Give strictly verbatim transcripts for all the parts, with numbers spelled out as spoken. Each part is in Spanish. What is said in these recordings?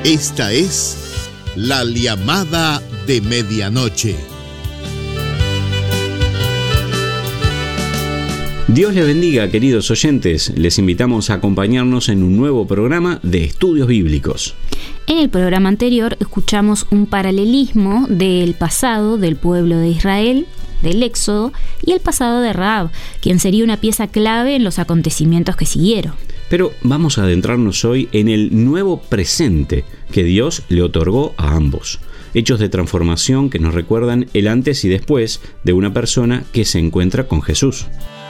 Esta es La Llamada de Medianoche. Dios les bendiga, queridos oyentes. Les invitamos a acompañarnos en un nuevo programa de estudios bíblicos. En el programa anterior escuchamos un paralelismo del pasado del pueblo de Israel, del Éxodo, y el pasado de Rahab, quien sería una pieza clave en los acontecimientos que siguieron. Pero vamos a adentrarnos hoy en el nuevo presente que Dios le otorgó a ambos. Hechos de transformación que nos recuerdan el antes y después de una persona que se encuentra con Jesús.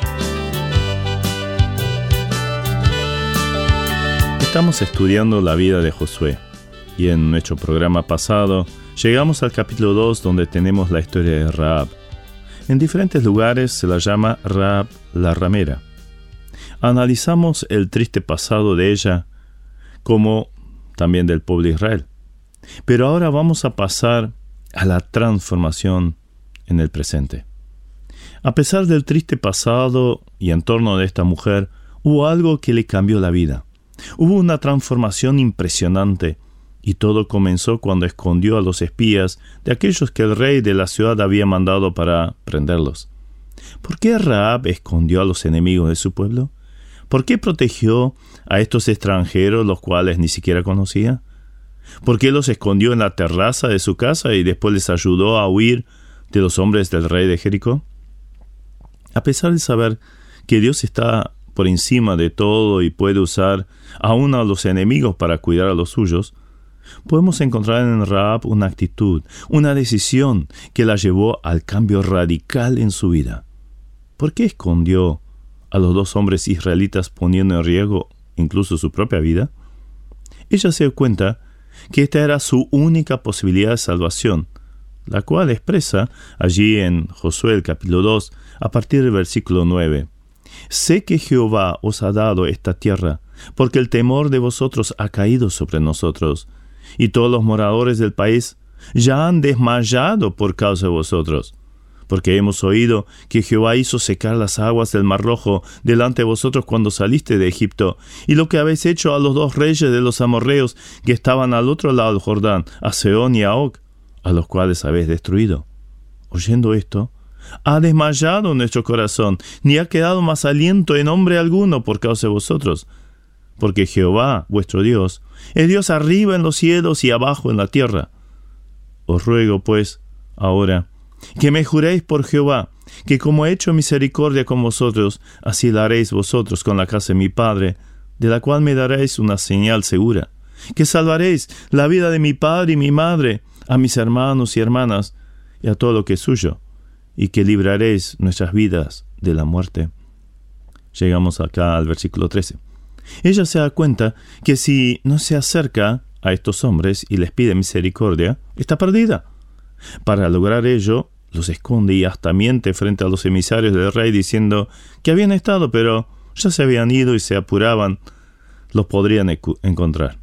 Estamos estudiando la vida de Josué y en nuestro programa pasado llegamos al capítulo dos, donde tenemos la historia de Rahab. En diferentes lugares se la llama Rahab la ramera. Analizamos el triste pasado de ella, como también del pueblo de Israel. Pero ahora vamos a pasar a la transformación en el presente. A pesar del triste pasado y entorno de esta mujer, hubo algo que le cambió la vida. Hubo una transformación impresionante, y todo comenzó cuando escondió a los espías de aquellos que el rey de la ciudad había mandado para prenderlos. ¿Por qué Rahab escondió a los enemigos de su pueblo? ¿Por qué protegió a estos extranjeros, los cuales ni siquiera conocía? ¿Por qué los escondió en la terraza de su casa y después les ayudó a huir de los hombres del rey de Jericó? A pesar de saber que Dios está por encima de todo y puede usar aún a los enemigos para cuidar a los suyos, podemos encontrar en Rahab una actitud, una decisión que la llevó al cambio radical en su vida. ¿Por qué escondió a los dos hombres israelitas poniendo en riesgo incluso su propia vida? Ella se dio cuenta que esta era su única posibilidad de salvación, la cual expresa allí en Josué el capítulo dos, a partir del versículo nueve. Sé que Jehová os ha dado esta tierra, porque el temor de vosotros ha caído sobre nosotros, y todos los moradores del país ya han desmayado por causa de vosotros. Porque hemos oído que Jehová hizo secar las aguas del Mar Rojo delante de vosotros cuando saliste de Egipto, y lo que habéis hecho a los dos reyes de los amorreos que estaban al otro lado del Jordán, a Sehón y a Og, a los cuales habéis destruido. Oyendo esto, ha desmayado nuestro corazón, ni ha quedado más aliento en hombre alguno por causa de vosotros. Porque Jehová, vuestro Dios, es Dios arriba en los cielos y abajo en la tierra. Os ruego, pues, ahora, que me juréis por Jehová, que como he hecho misericordia con vosotros, así la haréis vosotros con la casa de mi padre, de la cual me daréis una señal segura, que salvaréis la vida de mi padre y mi madre, a mis hermanos y hermanas, y a todo lo que es suyo, y que libraréis nuestras vidas de la muerte. Llegamos acá al versículo trece. Ella se da cuenta que si no se acerca a estos hombres y les pide misericordia, está perdida. Para lograr ello, los esconde y hasta miente frente a los emisarios del rey diciendo que habían estado, pero ya se habían ido y se apuraban, los podrían ecu- encontrar.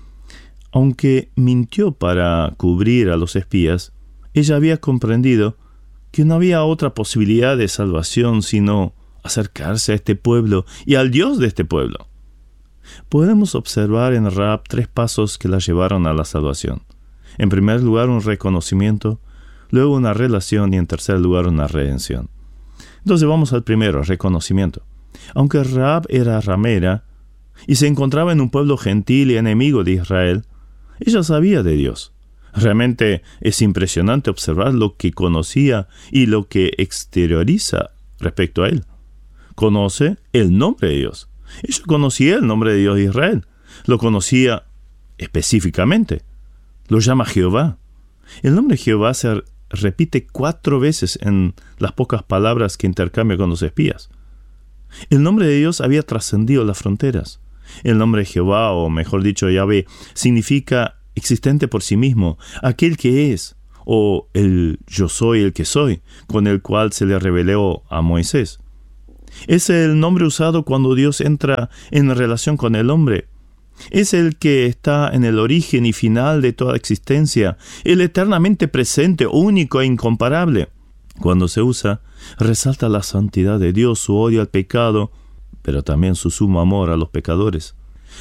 Aunque mintió para cubrir a los espías, ella había comprendido que no había otra posibilidad de salvación sino acercarse a este pueblo y al Dios de este pueblo. Podemos observar en Rahab tres pasos que la llevaron a la salvación. En primer lugar, un reconocimiento, luego una relación y en tercer lugar, una redención. Entonces vamos al primero, reconocimiento. Aunque Rahab era ramera y se encontraba en un pueblo gentil y enemigo de Israel, ella sabía de Dios. Realmente es impresionante observar lo que conocía y lo que exterioriza respecto a él. Conoce el nombre de Dios. Ella conocía el nombre de Dios de Israel. Lo conocía específicamente. Lo llama Jehová. El nombre de Jehová se repite cuatro veces en las pocas palabras que intercambia con los espías. El nombre de Dios había trascendido las fronteras. El nombre de Jehová, o mejor dicho, Yahvé, significa existente por sí mismo, aquel que es, o el yo soy el que soy, con el cual se le reveló a Moisés. Es el nombre usado cuando Dios entra en relación con el hombre. Es el que está en el origen y final de toda existencia, el eternamente presente, único e incomparable. Cuando se usa, resalta la santidad de Dios, su odio al pecado, pero también su sumo amor a los pecadores.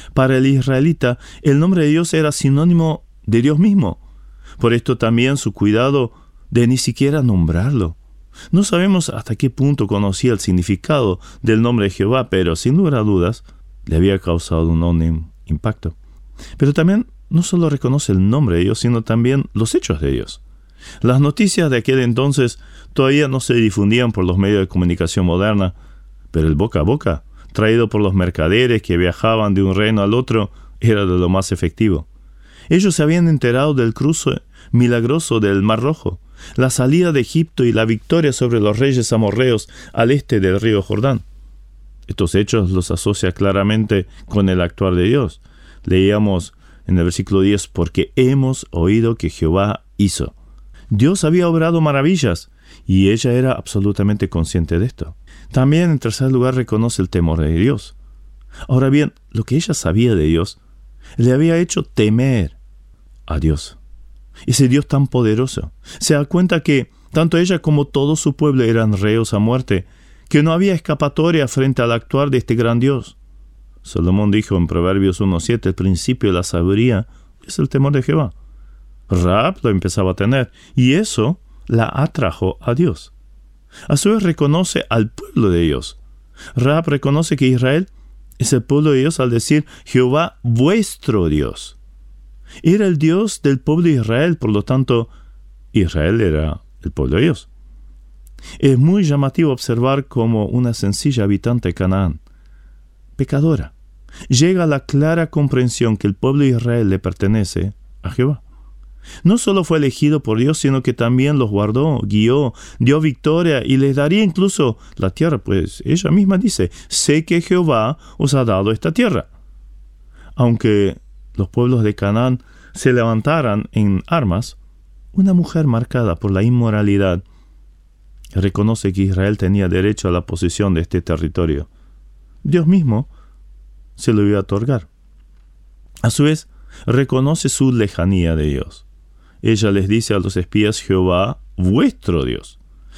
Para el israelita, el nombre de Dios era sinónimo de Dios mismo. Por esto también su cuidado de ni siquiera nombrarlo. No sabemos hasta qué punto conocía el significado del nombre de Jehová, pero sin lugar a dudas le había causado un enorme impacto. Pero también no solo reconoce el nombre de Dios, sino también los hechos de Dios. Las noticias de aquel entonces todavía no se difundían por los medios de comunicación moderna, pero el boca a boca, traído por los mercaderes que viajaban de un reino al otro, era de lo más efectivo. Ellos se habían enterado del cruce milagroso del Mar Rojo, la salida de Egipto y la victoria sobre los reyes amorreos al este del río Jordán. Estos hechos los asocia claramente con el actuar de Dios. Leíamos en el versículo diez, porque hemos oído que Jehová hizo. Dios había obrado maravillas, y ella era absolutamente consciente de esto. También, en tercer lugar, reconoce el temor de Dios. Ahora bien, lo que ella sabía de Dios le había hecho temer a Dios. Ese Dios tan poderoso. Se da cuenta que tanto ella como todo su pueblo eran reos a muerte, que no había escapatoria frente al actuar de este gran Dios. Salomón dijo en Proverbios uno siete, el principio de la sabiduría es el temor de Jehová. Rahab lo empezaba a tener, y eso la atrajo a Dios. A su vez reconoce al pueblo de Dios. Rahab reconoce que Israel es el pueblo de Dios al decir Jehová vuestro Dios. Era el Dios del pueblo de Israel, por lo tanto, Israel era el pueblo de Dios. Es muy llamativo observar cómo una sencilla habitante de Canaán, pecadora, llega a la clara comprensión que el pueblo de Israel le pertenece a Jehová. No solo fue elegido por Dios, sino que también los guardó, guió, dio victoria y les daría incluso la tierra, pues ella misma dice, sé que Jehová os ha dado esta tierra. Aunque los pueblos de Canaán se levantaran en armas, una mujer marcada por la inmoralidad reconoce que Israel tenía derecho a la posesión de este territorio. Dios mismo se lo iba a otorgar. A su vez, reconoce su lejanía de Dios. Ella les dice a los espías, Jehová, vuestro Dios.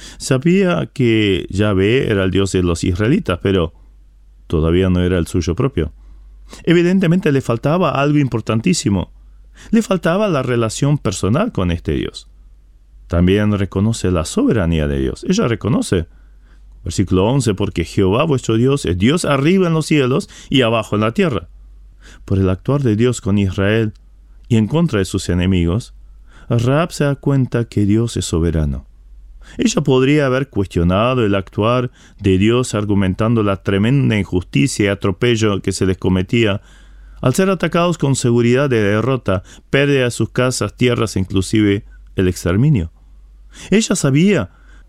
Sabía que Yahvé era el Dios de los israelitas, pero todavía no era el suyo propio. Evidentemente le faltaba algo importantísimo. Le faltaba la relación personal con este Dios. También reconoce la soberanía de Dios. Ella reconoce, versículo once, porque Jehová vuestro Dios es Dios arriba en los cielos y abajo en la tierra. Por el actuar de Dios con Israel y en contra de sus enemigos, Rahab se da cuenta que Dios es soberano. Ella podría haber cuestionado el actuar de Dios argumentando la tremenda injusticia y atropello que se les cometía al ser atacados con seguridad de derrota, pérdida de sus casas, tierras e inclusive el exterminio. Ella sabía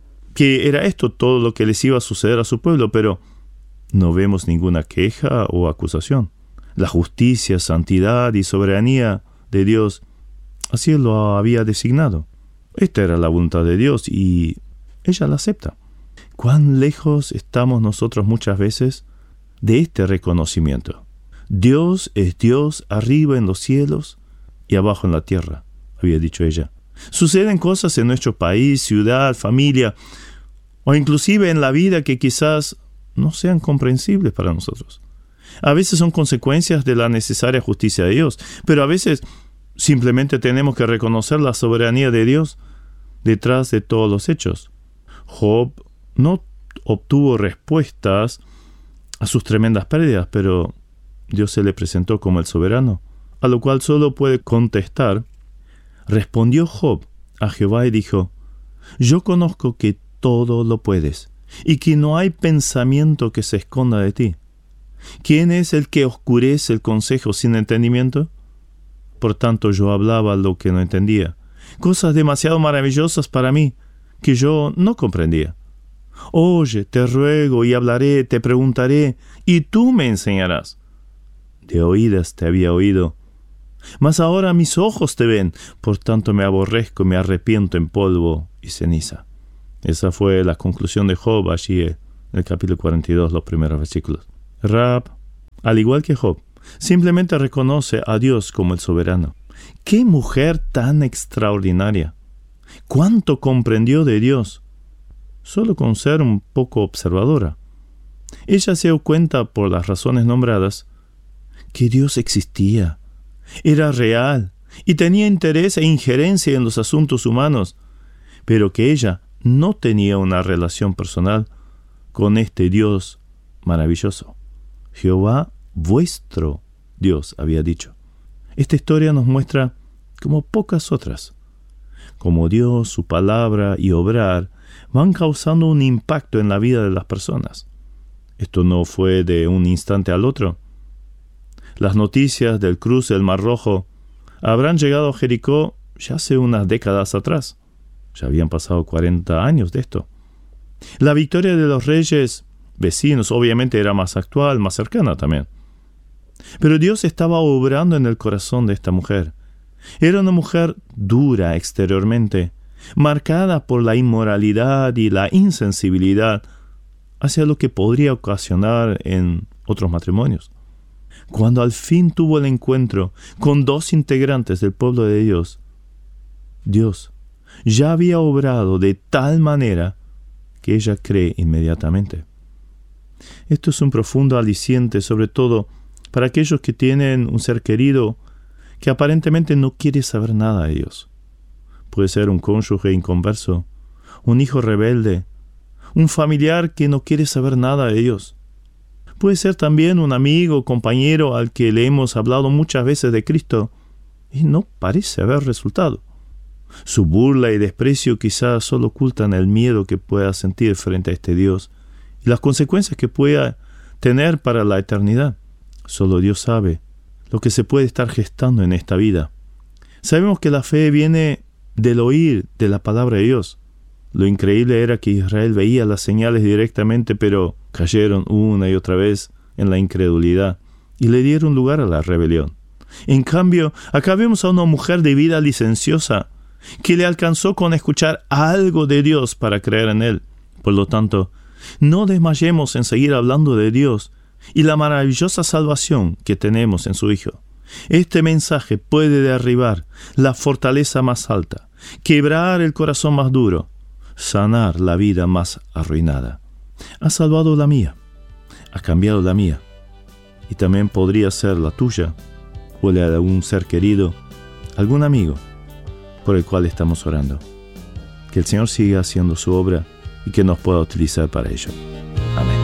que era esto todo lo que les iba a suceder a su pueblo, pero no vemos ninguna queja o acusación. La justicia, santidad y soberanía de Dios, así lo había designado. Esta era la voluntad de Dios y ella la acepta. ¿Cuán lejos estamos nosotros muchas veces de este reconocimiento? Dios es Dios arriba en los cielos y abajo en la tierra, había dicho ella. Suceden cosas en nuestro país, ciudad, familia, o inclusive en la vida que quizás no sean comprensibles para nosotros. A veces son consecuencias de la necesaria justicia de Dios, pero a veces simplemente tenemos que reconocer la soberanía de Dios detrás de todos los hechos. Job no obtuvo respuestas a sus tremendas pérdidas, pero Dios se le presentó como el soberano, a lo cual solo puede contestar. Respondió Job a Jehová y dijo, yo conozco que todo lo puedes, y que no hay pensamiento que se esconda de ti. ¿Quién es el que oscurece el consejo sin entendimiento? Por tanto yo hablaba lo que no entendía, cosas demasiado maravillosas para mí, que yo no comprendía. Oye, te ruego y hablaré, te preguntaré, y tú me enseñarás. De oídas te había oído, mas ahora mis ojos te ven, por tanto me aborrezco y me arrepiento en polvo y ceniza. Esa fue la conclusión de Job allí en el capítulo cuarenta y dos, los primeros versículos. Rahab, al igual que Job, simplemente reconoce a Dios como el soberano. ¡Qué mujer tan extraordinaria! ¿Cuánto comprendió de Dios? Solo con ser un poco observadora. Ella se dio cuenta, por las razones nombradas, que Dios existía, era real y tenía interés e injerencia en los asuntos humanos, pero que ella no tenía una relación personal con este Dios maravilloso. Jehová, vuestro Dios, había dicho. Esta historia nos muestra, como pocas otras, cómo Dios, su palabra y obrar van causando un impacto en la vida de las personas. Esto no fue de un instante al otro. Las noticias del cruce del Mar Rojo habrán llegado a Jericó ya hace unas décadas atrás. Ya habían pasado cuarenta años de esto. La victoria de los reyes vecinos obviamente era más actual, más cercana también. Pero Dios estaba obrando en el corazón de esta mujer. Era una mujer dura exteriormente, marcada por la inmoralidad y la insensibilidad hacia lo que podría ocasionar en otros matrimonios. Cuando al fin tuvo el encuentro con dos integrantes del pueblo de Dios, Dios ya había obrado de tal manera que ella cree inmediatamente. Esto es un profundo aliciente, sobre todo para aquellos que tienen un ser querido que aparentemente no quiere saber nada de Dios. Puede ser un cónyuge inconverso, un hijo rebelde, un familiar que no quiere saber nada de Dios. Puede ser también un amigo o compañero al que le hemos hablado muchas veces de Cristo y no parece haber resultado. Su burla y desprecio quizás solo ocultan el miedo que pueda sentir frente a este Dios y las consecuencias que pueda tener para la eternidad. Solo Dios sabe lo que se puede estar gestando en esta vida. Sabemos que la fe viene del oír de la palabra de Dios. Lo increíble era que Israel veía las señales directamente, pero cayeron una y otra vez en la incredulidad y le dieron lugar a la rebelión. En cambio, acá vemos a una mujer de vida licenciosa que le alcanzó con escuchar algo de Dios para creer en Él. Por lo tanto, no desmayemos en seguir hablando de Dios y la maravillosa salvación que tenemos en su Hijo. Este mensaje puede derribar la fortaleza más alta, quebrar el corazón más duro, sanar la vida más arruinada. Ha salvado la mía, ha cambiado la mía, y también podría ser la tuya, o la de algún ser querido, algún amigo por el cual estamos orando. Que el Señor siga haciendo su obra y que nos pueda utilizar para ello. Amén.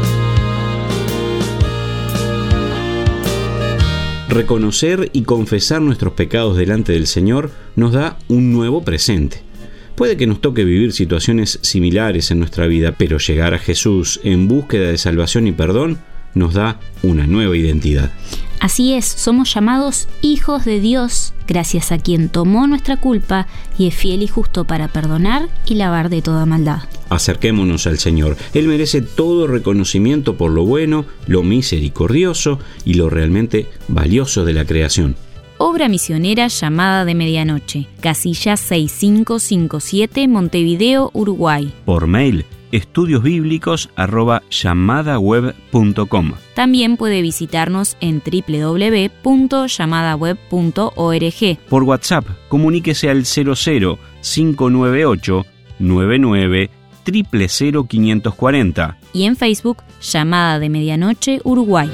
Reconocer y confesar nuestros pecados delante del Señor nos da un nuevo presente. Puede que nos toque vivir situaciones similares en nuestra vida, pero llegar a Jesús en búsqueda de salvación y perdón nos da una nueva identidad. Así es, somos llamados hijos de Dios, gracias a quien tomó nuestra culpa y es fiel y justo para perdonar y lavar de toda maldad. Acerquémonos al Señor. Él merece todo reconocimiento por lo bueno, lo misericordioso y lo realmente valioso de la creación. Obra misionera Llamada de Medianoche, casilla seis cinco cinco siete, Montevideo, Uruguay. Por mail, estudiosbíblicos arroba llamadaweb punto com. También puede visitarnos en doble u doble u doble u punto llamadaweb punto org. Por WhatsApp, comuníquese al cero cero cinco nueve ocho nueve nueve cero cero cero cinco cuatro cero. Y en Facebook, Llamada de Medianoche, Uruguay.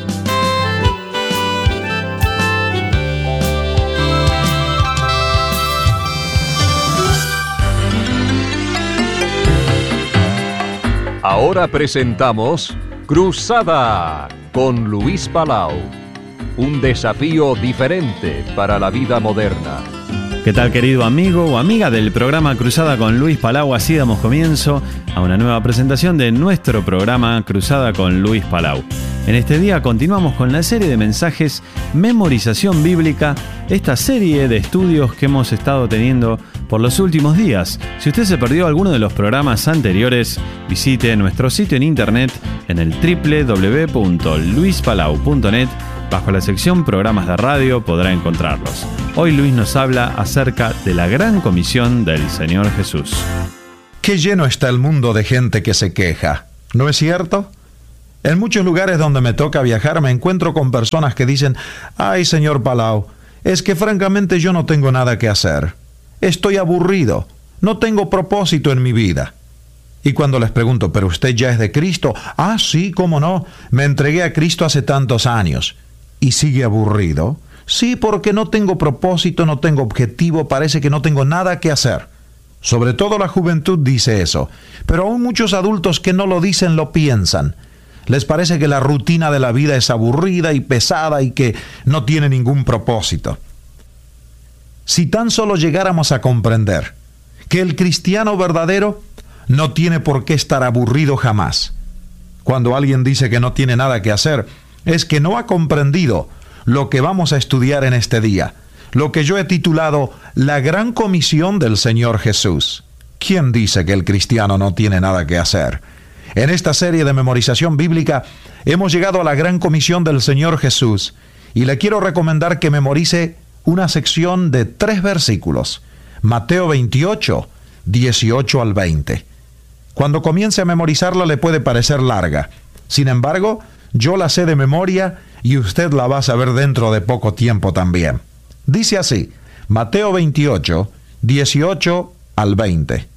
Ahora presentamos Cruzada con Luis Palau. Un desafío diferente para la vida moderna. ¿Qué tal, querido amigo o amiga del programa Cruzada con Luis Palau? Así damos comienzo a una nueva presentación de nuestro programa Cruzada con Luis Palau. En este día continuamos con la serie de mensajes Memorización Bíblica, esta serie de estudios que hemos estado teniendo por los últimos días. Si usted se perdió alguno de los programas anteriores, visite nuestro sitio en internet en el doble u doble u doble u punto luis palau punto net. Bajo la sección Programas de Radio podrá encontrarlos. Hoy Luis nos habla acerca de la gran comisión del Señor Jesús. Qué lleno está el mundo de gente que se queja, ¿no es cierto? En muchos lugares donde me toca viajar me encuentro con personas que dicen: «Ay, señor Palau, es que francamente yo no tengo nada que hacer. Estoy aburrido, no tengo propósito en mi vida». Y cuando les pregunto: «¿Pero usted ya es de Cristo?». «Ah, sí, cómo no, me entregué a Cristo hace tantos años». y sigue aburrido. Sí, porque no tengo propósito, no tengo objetivo, parece que no tengo nada que hacer. Sobre todo la juventud dice eso, pero aún muchos adultos que no lo dicen lo piensan. Les parece que la rutina de la vida es aburrida y pesada y que no tiene ningún propósito. Si tan solo llegáramos a comprender que el cristiano verdadero no tiene por qué estar aburrido jamás. Cuando alguien dice que no tiene nada que hacer, es que no ha comprendido lo que vamos a estudiar en este día, lo que yo he titulado La Gran Comisión del Señor Jesús. ¿Quién dice que el cristiano no tiene nada que hacer? En esta serie de memorización bíblica hemos llegado a la Gran Comisión del Señor Jesús y le quiero recomendar que memorice una sección de tres versículos, Mateo veintiocho, dieciocho al veinte. Cuando comience a memorizarla le puede parecer larga. Sin embargo, yo la sé de memoria y usted la va a saber dentro de poco tiempo también. Dice así, Mateo veintiocho, dieciocho al veinte.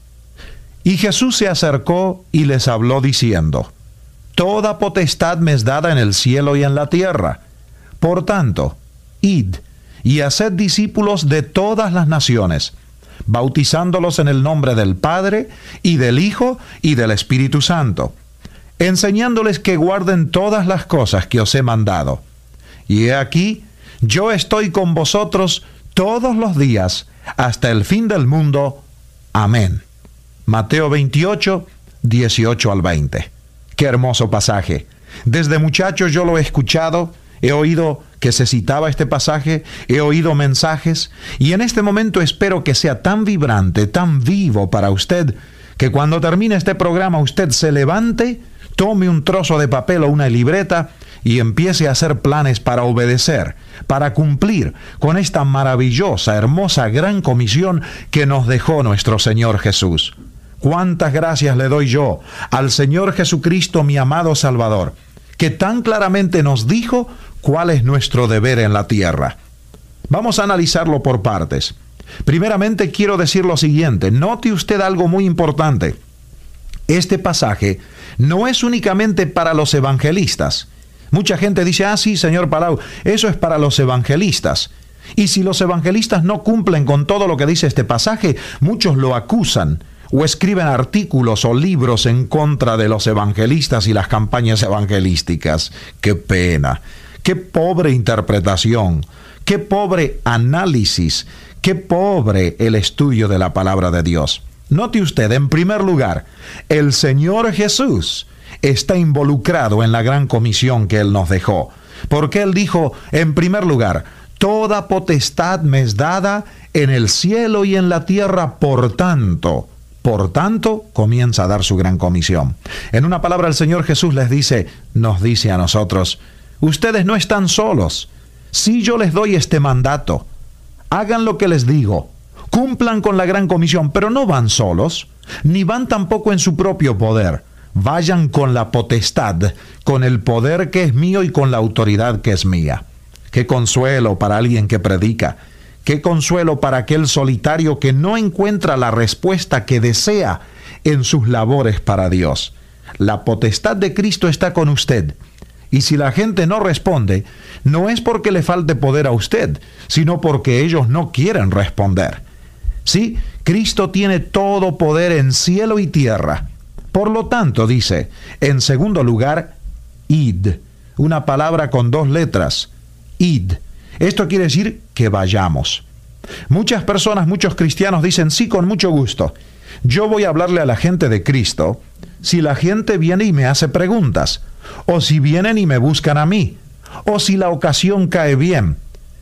Y Jesús se acercó y les habló diciendo, Toda potestad me es dada en el cielo y en la tierra. Por tanto, id y haced discípulos de todas las naciones, bautizándolos en el nombre del Padre, y del Hijo, y del Espíritu Santo, enseñándoles que guarden todas las cosas que os he mandado. Y he aquí, yo estoy con vosotros todos los días, hasta el fin del mundo. Amén. Mateo veintiocho, dieciocho al veinte. Qué hermoso pasaje. Desde muchacho yo lo he escuchado, he oído que se citaba este pasaje, he oído mensajes, y en este momento espero que sea tan vibrante, tan vivo para usted, que cuando termine este programa usted se levante, tome un trozo de papel o una libreta y empiece a hacer planes para obedecer, para cumplir con esta maravillosa, hermosa, gran comisión que nos dejó nuestro Señor Jesús. Cuántas gracias le doy yo al Señor Jesucristo, mi amado Salvador, que tan claramente nos dijo cuál es nuestro deber en la tierra. Vamos a analizarlo por partes. Primeramente quiero decir lo siguiente, note usted algo muy importante. Este pasaje no es únicamente para los evangelistas. Mucha gente dice, ah, sí, señor Palau, eso es para los evangelistas. Y si los evangelistas no cumplen con todo lo que dice este pasaje, muchos lo acusan o escriben artículos o libros en contra de los evangelistas y las campañas evangelísticas. ¡Qué pena! ¡Qué pobre interpretación! ¡Qué pobre análisis! ¡Qué pobre el estudio de la palabra de Dios! Note usted, en primer lugar, el Señor Jesús está involucrado en la gran comisión que Él nos dejó. Porque Él dijo, en primer lugar, toda potestad me es dada en el cielo y en la tierra, por tanto... Por tanto, comienza a dar su gran comisión. En una palabra, el Señor Jesús les dice, nos dice a nosotros, ustedes no están solos. Si yo les doy este mandato, hagan lo que les digo, cumplan con la gran comisión, pero no van solos, ni van tampoco en su propio poder. Vayan con la potestad, con el poder que es mío y con la autoridad que es mía. Qué consuelo para alguien que predica. Qué consuelo para aquel solitario que no encuentra la respuesta que desea en sus labores para Dios. La potestad de Cristo está con usted. Y si la gente no responde, no es porque le falte poder a usted, sino porque ellos no quieren responder. Sí, Cristo tiene todo poder en cielo y tierra. Por lo tanto, dice, en segundo lugar, id. Una palabra con dos letras, id. Esto quiere decir que vayamos. Muchas personas, muchos cristianos dicen, sí, con mucho gusto. Yo voy a hablarle a la gente de Cristo si la gente viene y me hace preguntas, o si vienen y me buscan a mí, o si la ocasión cae bien.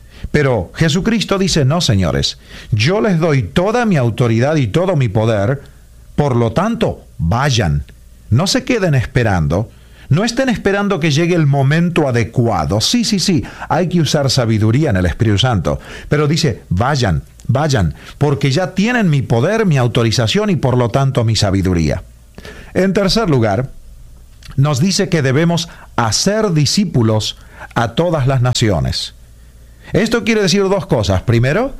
Pero Jesucristo dice, no, señores, yo les doy toda mi autoridad y todo mi poder, por lo tanto, vayan. No se queden esperando. No estén esperando que llegue el momento adecuado. Sí, sí, sí, hay que usar sabiduría en el Espíritu Santo. Pero dice, vayan, vayan, porque ya tienen mi poder, mi autorización y por lo tanto mi sabiduría. En tercer lugar, nos dice que debemos hacer discípulos a todas las naciones. Esto quiere decir dos cosas. Primero,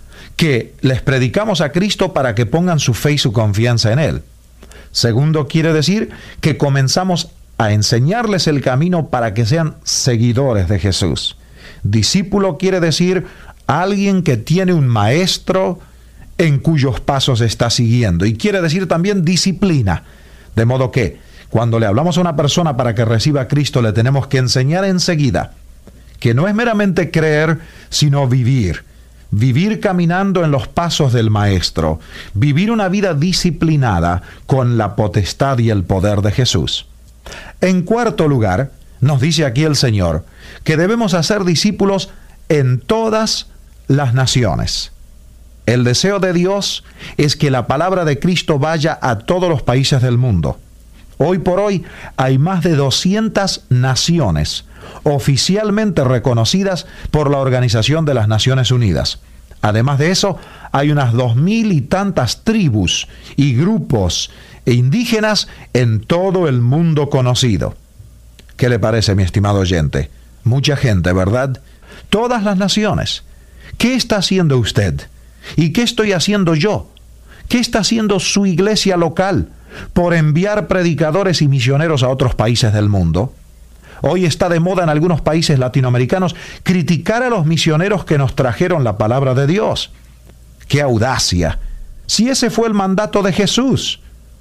que les predicamos a Cristo para que pongan su fe y su confianza en Él. Segundo, quiere decir que comenzamos a enseñarles el camino para que sean seguidores de Jesús. Discípulo quiere decir alguien que tiene un maestro en cuyos pasos está siguiendo. Y quiere decir también disciplina. De modo que, cuando le hablamos a una persona para que reciba a Cristo, le tenemos que enseñar enseguida que no es meramente creer, sino vivir. Vivir caminando en los pasos del Maestro. Vivir una vida disciplinada con la potestad y el poder de Jesús. En cuarto lugar, nos dice aquí el Señor que debemos hacer discípulos en todas las naciones. El deseo de Dios es que la palabra de Cristo vaya a todos los países del mundo. Hoy por hoy hay más de doscientas naciones oficialmente reconocidas por la Organización de las Naciones Unidas. Además de eso, hay unas dos mil y tantas tribus y grupos indígenas en todo el mundo conocido. ¿Qué le parece, mi estimado oyente? Mucha gente, ¿verdad? Todas las naciones. ¿Qué está haciendo usted? ¿Y qué estoy haciendo yo? ¿Qué está haciendo su iglesia local por enviar predicadores y misioneros a otros países del mundo? Hoy está de moda en algunos países latinoamericanos criticar a los misioneros que nos trajeron la palabra de Dios. ¡Qué audacia! Si ese fue el mandato de Jesús.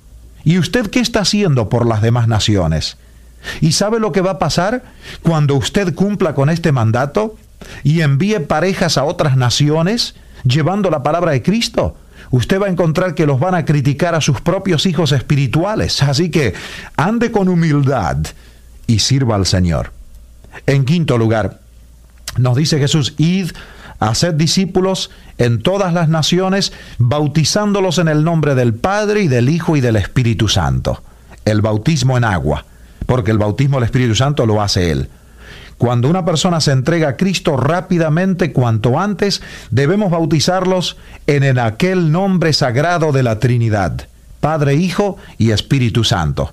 ¿Y usted qué está haciendo por las demás naciones? ¿Y sabe lo que va a pasar cuando usted cumpla con este mandato y envíe parejas a otras naciones llevando la palabra de Cristo? Usted va a encontrar que los van a criticar a sus propios hijos espirituales. Así que ande con humildad y sirva al Señor. En quinto lugar, nos dice Jesús: id, haced discípulos en todas las naciones, bautizándolos en el nombre del Padre y del Hijo y del Espíritu Santo. El bautismo en agua, porque el bautismo del Espíritu Santo lo hace Él. Cuando una persona se entrega a Cristo, rápidamente, cuanto antes, debemos bautizarlos en, en aquel nombre sagrado de la Trinidad, Padre, Hijo y Espíritu Santo.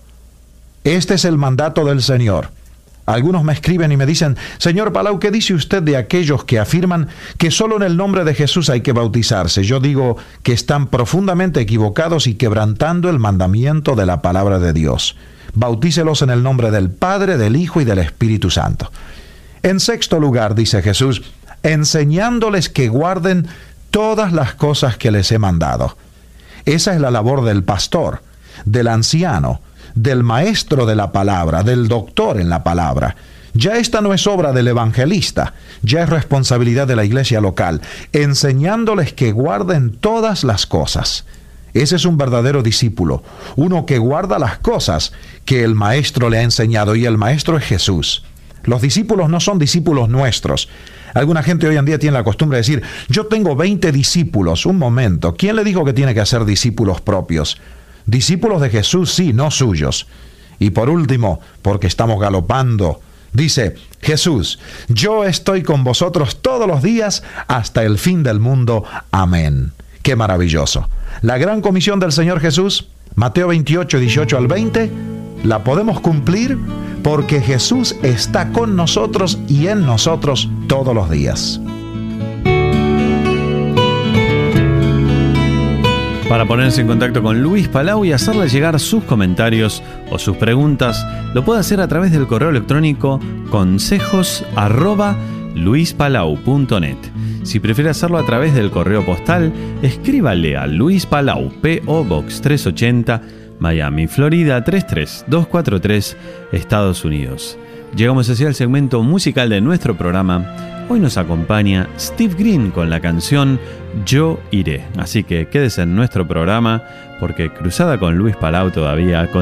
Este es el mandato del Señor. Algunos me escriben y me dicen: Señor Palau, ¿qué dice usted de aquellos que afirman que solo en el nombre de Jesús hay que bautizarse? Yo digo que están profundamente equivocados y quebrantando el mandamiento de la palabra de Dios. Bautícelos en el nombre del Padre, del Hijo y del Espíritu Santo. En sexto lugar, dice Jesús, enseñándoles que guarden todas las cosas que les he mandado. Esa es la labor del pastor, del anciano, del maestro de la palabra, del doctor en la palabra. Ya esta no es obra del evangelista, ya es responsabilidad de la iglesia local, enseñándoles que guarden todas las cosas. Ese es un verdadero discípulo, uno que guarda las cosas que el maestro le ha enseñado, y el maestro es Jesús. Los discípulos no son discípulos nuestros. Alguna gente hoy en día tiene la costumbre de decir: yo tengo veinte discípulos. Un momento, ¿quién le dijo que tiene que hacer discípulos propios? Discípulos de Jesús, sí, no suyos. Y por último, porque estamos galopando, dice Jesús: yo estoy con vosotros todos los días hasta el fin del mundo. Amén. ¡Qué maravilloso! La gran comisión del Señor Jesús, Mateo veintiocho, dieciocho al veinte, la podemos cumplir porque Jesús está con nosotros y en nosotros todos los días. Para ponerse en contacto con Luis Palau y hacerle llegar sus comentarios o sus preguntas, lo puede hacer a través del correo electrónico consejos arroba luispalau punto net. Si prefiere hacerlo a través del correo postal, escríbale a Luis Palau, P O Box trescientos ochenta, Miami, Florida tres tres dos cuatro tres, Estados Unidos. Llegamos así al segmento musical de nuestro programa. Hoy nos acompaña Steve Green con la canción Yo Iré. Así que quédese en nuestro programa, porque Cruzada con Luis Palau todavía continúa.